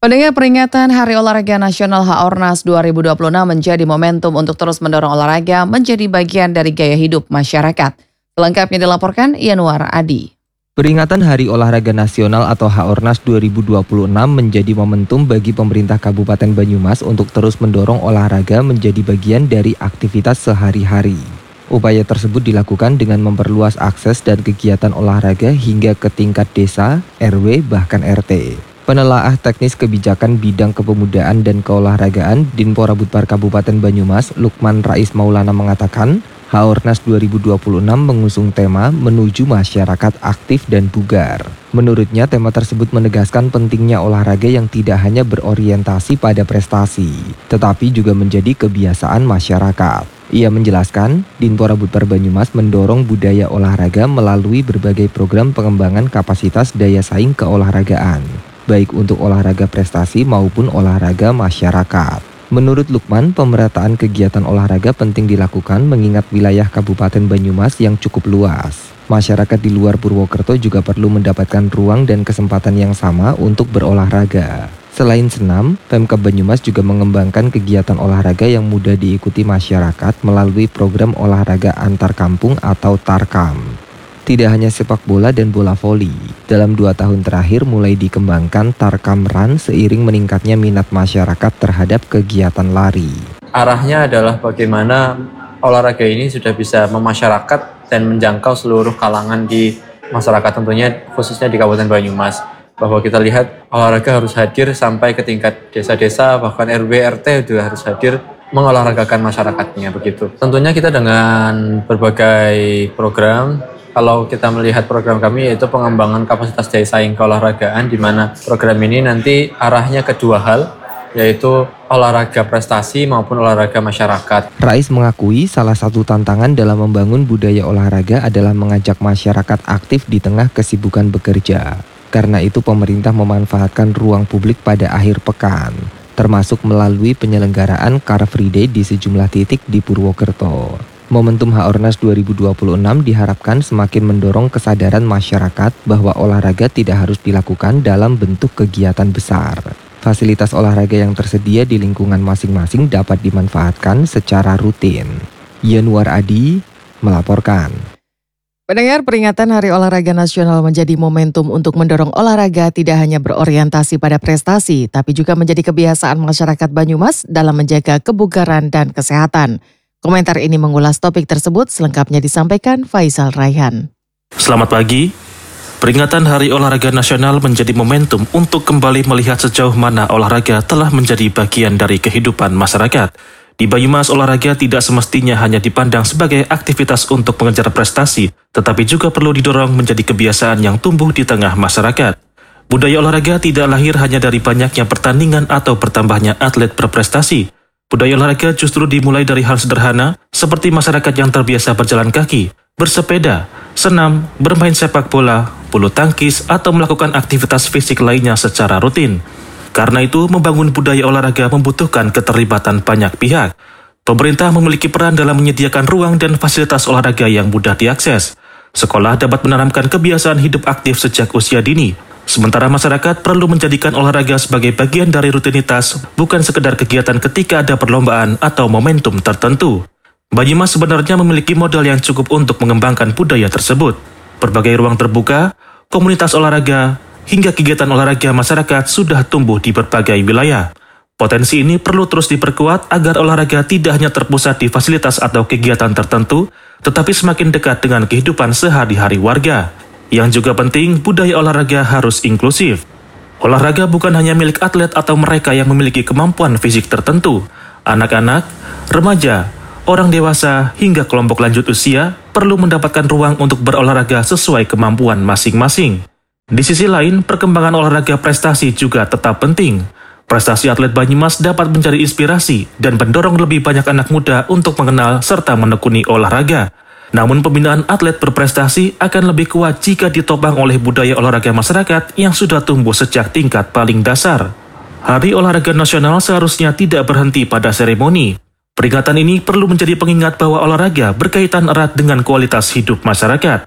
Pendengar, peringatan Hari Olahraga Nasional HORNAS 2026 menjadi momentum untuk terus mendorong olahraga menjadi bagian dari gaya hidup masyarakat. Selengkapnya dilaporkan Yanuar Adi. Peringatan Hari Olahraga Nasional atau HORNAS 2026 menjadi momentum bagi pemerintah Kabupaten Banyumas untuk terus mendorong olahraga menjadi bagian dari aktivitas sehari-hari. Upaya tersebut dilakukan dengan memperluas akses dan kegiatan olahraga hingga ke tingkat desa, RW, bahkan RT. Penelaah teknis kebijakan bidang kepemudaan dan keolahragaan Dinpora Budpar Kabupaten Banyumas, Lukman Rais Maulana mengatakan, HORNAS 2026 mengusung tema menuju masyarakat aktif dan bugar. Menurutnya, tema tersebut menegaskan pentingnya olahraga yang tidak hanya berorientasi pada prestasi, tetapi juga menjadi kebiasaan masyarakat. Ia menjelaskan, Dinpora Budpar Banyumas mendorong budaya olahraga melalui berbagai program pengembangan kapasitas daya saing keolahragaan, baik untuk olahraga prestasi maupun olahraga masyarakat. Menurut Lukman, pemerataan kegiatan olahraga penting dilakukan mengingat wilayah Kabupaten Banyumas yang cukup luas. Masyarakat di luar Purwokerto juga perlu mendapatkan ruang dan kesempatan yang sama untuk berolahraga. Selain senam, Pemkab Banyumas juga mengembangkan kegiatan olahraga yang mudah diikuti masyarakat melalui program olahraga antar kampung atau TARKAM. Tidak hanya sepak bola dan bola voli, dalam 2 tahun terakhir mulai dikembangkan Tarkam Run seiring meningkatnya minat masyarakat terhadap kegiatan lari. Arahnya adalah bagaimana olahraga ini sudah bisa memasyarakat dan menjangkau seluruh kalangan di masyarakat, tentunya khususnya di Kabupaten Banyumas. Bahwa kita lihat olahraga harus hadir sampai ke tingkat desa-desa, bahkan RW, RT juga harus hadir mengolahragakan masyarakatnya begitu. Tentunya kita dengan berbagai program. Kalau kita melihat program kami yaitu pengembangan kapasitas daya saing keolahragaan, di mana program ini nanti arahnya ke 2 hal, yaitu olahraga prestasi maupun olahraga masyarakat. Rais mengakui salah satu tantangan dalam membangun budaya olahraga adalah mengajak masyarakat aktif di tengah kesibukan bekerja. Karena itu pemerintah memanfaatkan ruang publik pada akhir pekan, termasuk melalui penyelenggaraan Car Free Day di sejumlah titik di Purwokerto. Momentum HORNAS 2026 diharapkan semakin mendorong kesadaran masyarakat bahwa olahraga tidak harus dilakukan dalam bentuk kegiatan besar. Fasilitas olahraga yang tersedia di lingkungan masing-masing dapat dimanfaatkan secara rutin. Yanuar Adi melaporkan. Pendengar, peringatan Hari Olahraga Nasional menjadi momentum untuk mendorong olahraga tidak hanya berorientasi pada prestasi, tapi juga menjadi kebiasaan masyarakat Banyumas dalam menjaga kebugaran dan kesehatan. Komentar ini mengulas topik tersebut, selengkapnya disampaikan Faisal Raihan. Selamat pagi. Peringatan Hari Olahraga Nasional menjadi momentum untuk kembali melihat sejauh mana olahraga telah menjadi bagian dari kehidupan masyarakat. Di Banyumas, olahraga tidak semestinya hanya dipandang sebagai aktivitas untuk mengejar prestasi, tetapi juga perlu didorong menjadi kebiasaan yang tumbuh di tengah masyarakat. Budaya olahraga tidak lahir hanya dari banyaknya pertandingan atau bertambahnya atlet berprestasi. Budaya olahraga justru dimulai dari hal sederhana seperti masyarakat yang terbiasa berjalan kaki, bersepeda, senam, bermain sepak bola, bulu tangkis, atau melakukan aktivitas fisik lainnya secara rutin. Karena itu, membangun budaya olahraga membutuhkan keterlibatan banyak pihak. Pemerintah memiliki peran dalam menyediakan ruang dan fasilitas olahraga yang mudah diakses. Sekolah dapat menanamkan kebiasaan hidup aktif sejak usia dini. Sementara masyarakat perlu menjadikan olahraga sebagai bagian dari rutinitas, bukan sekedar kegiatan ketika ada perlombaan atau momentum tertentu. Banyumas sebenarnya memiliki modal yang cukup untuk mengembangkan budaya tersebut. Berbagai ruang terbuka, komunitas olahraga, hingga kegiatan olahraga masyarakat sudah tumbuh di berbagai wilayah. Potensi ini perlu terus diperkuat agar olahraga tidak hanya terpusat di fasilitas atau kegiatan tertentu, tetapi semakin dekat dengan kehidupan sehari-hari warga. Yang juga penting, budaya olahraga harus inklusif. Olahraga bukan hanya milik atlet atau mereka yang memiliki kemampuan fisik tertentu. Anak-anak, remaja, orang dewasa, hingga kelompok lanjut usia perlu mendapatkan ruang untuk berolahraga sesuai kemampuan masing-masing. Di sisi lain, perkembangan olahraga prestasi juga tetap penting. Prestasi atlet Banyumas dapat menjadi inspirasi dan mendorong lebih banyak anak muda untuk mengenal serta menekuni olahraga. Namun pembinaan atlet berprestasi akan lebih kuat jika ditopang oleh budaya olahraga masyarakat yang sudah tumbuh sejak tingkat paling dasar. Hari Olahraga Nasional seharusnya tidak berhenti pada seremoni. Peringatan ini perlu menjadi pengingat bahwa olahraga berkaitan erat dengan kualitas hidup masyarakat.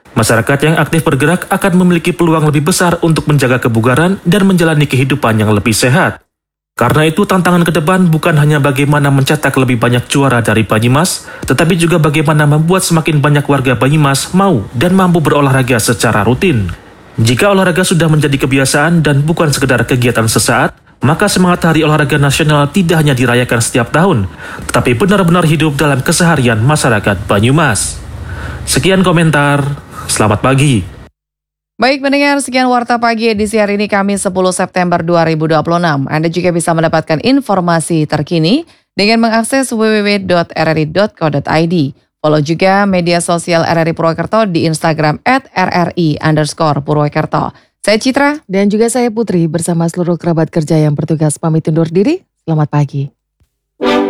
Masyarakat yang aktif bergerak akan memiliki peluang lebih besar untuk menjaga kebugaran dan menjalani kehidupan yang lebih sehat. Karena itu tantangan ke depan bukan hanya bagaimana mencetak lebih banyak juara dari Banyumas, tetapi juga bagaimana membuat semakin banyak warga Banyumas mau dan mampu berolahraga secara rutin. Jika olahraga sudah menjadi kebiasaan dan bukan sekedar kegiatan sesaat, maka semangat Hari Olahraga Nasional tidak hanya dirayakan setiap tahun, tetapi benar-benar hidup dalam keseharian masyarakat Banyumas. Sekian komentar, selamat pagi. Baik pendengar, sekian Warta Pagi edisi hari ini Kamis 10 September 2026. Anda juga bisa mendapatkan informasi terkini dengan mengakses www.rri.co.id. Follow juga media sosial RRI Purwokerto di Instagram @RRI_Purwokerto. Saya Citra. Dan juga saya Putri bersama seluruh kerabat kerja yang bertugas pamit undur diri. Selamat pagi.